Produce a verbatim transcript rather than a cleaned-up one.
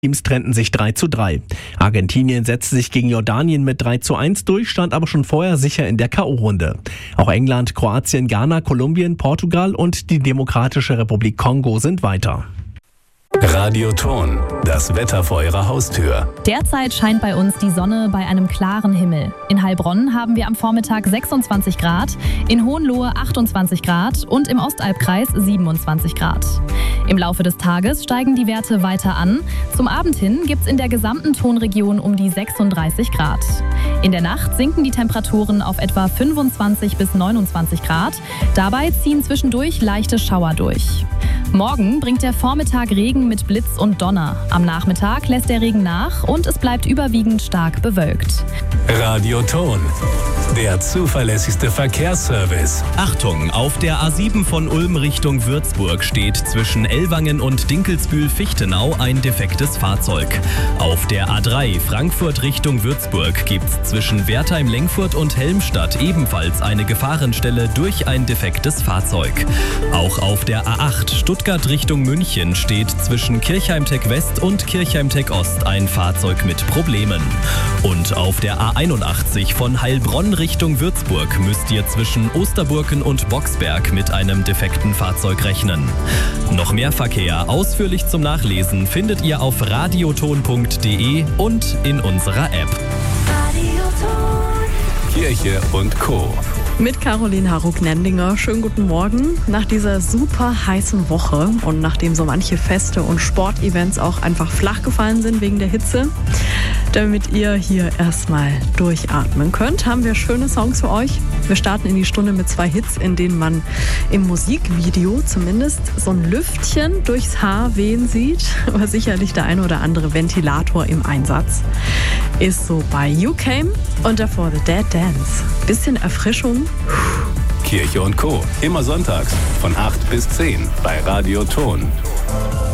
Teams trennten sich drei zu drei. Argentinien setzte sich gegen Jordanien mit drei zu eins durch, stand aber schon vorher sicher in der K O-Runde. Auch England, Kroatien, Ghana, Kolumbien, Portugal und die Demokratische Republik Kongo sind weiter. Radio Ton, das Wetter vor Ihrer Haustür. Derzeit scheint bei uns die Sonne bei einem klaren Himmel. In Heilbronn haben wir am Vormittag sechsundzwanzig Grad, in Hohenlohe achtundzwanzig Grad und im Ostalbkreis siebenundzwanzig Grad. Im Laufe des Tages steigen die Werte weiter an. Zum Abend hin gibt es in der gesamten Tonregion um die sechsunddreißig Grad. In der Nacht sinken die Temperaturen auf etwa fünfundzwanzig bis neunundzwanzig Grad. Dabei ziehen zwischendurch leichte Schauer durch. Morgen bringt der Vormittag Regen mit Blitz und Donner. Am Nachmittag lässt der Regen nach und es bleibt überwiegend stark bewölkt. Radio Ton, der zuverlässigste Verkehrsservice. Achtung, auf der A sieben von Ulm Richtung Würzburg steht zwischen Ellwangen und Dinkelsbühl-Fichtenau ein defektes Fahrzeug. Auf der A drei Frankfurt Richtung Würzburg gibt es zwischen Wertheim-Lengfurt und Helmstadt ebenfalls eine Gefahrenstelle durch ein defektes Fahrzeug. Auch auf der A acht Stuttgart Richtung München steht zwischen Kirchheim-Tech West und Kirchheim-Tech Ost ein Fahrzeug mit Problemen. Und auf der A einundachtzig von Heilbronn Richtung Würzburg müsst ihr zwischen Osterburken und Boxberg mit einem defekten Fahrzeug rechnen. Noch mehr Verkehr ausführlich zum Nachlesen findet ihr auf radioton punkt de und in unserer App. Kirche und Co. Mit Caroline Haruk-Nendinger. Schönen guten Morgen. Nach dieser super heißen Woche und nachdem so manche Feste und Sportevents auch einfach flach gefallen sind wegen der Hitze, damit ihr hier erstmal durchatmen könnt, haben wir schöne Songs für euch. Wir starten in die Stunde mit zwei Hits, in denen man im Musikvideo zumindest so ein Lüftchen durchs Haar wehen sieht, aber sicherlich der eine oder andere Ventilator im Einsatz ist so bei You Came und davor The Dead Dance. Bisschen Erfrischung. Kirche und Co. Immer sonntags von acht bis zehn bei Radio Ton.